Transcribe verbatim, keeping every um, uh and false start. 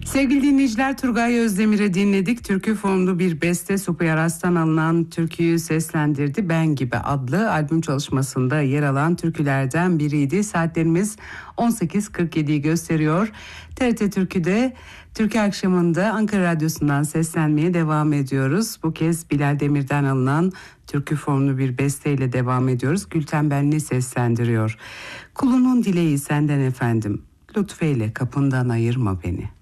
Sevgili dinleyiciler, Turgay Özdemir'i dinledik. Türkü formlu bir beste, Supi Aras'tan alınan türküyü seslendirdi. Ben Gibi adlı albüm çalışmasında yer alan türkülerden biriydi. Saatlerimiz on sekiz kırk yediyi gösteriyor. T R T Türkü'de Türkü Akşamı'nda Ankara Radyosu'ndan seslenmeye devam ediyoruz. Bu kez Bilal Demir'den alınan türkü formlu bir besteyle devam ediyoruz. Gülten Benli seslendiriyor. Kulunun dileği senden efendim, lütfeyle kapından ayırma beni.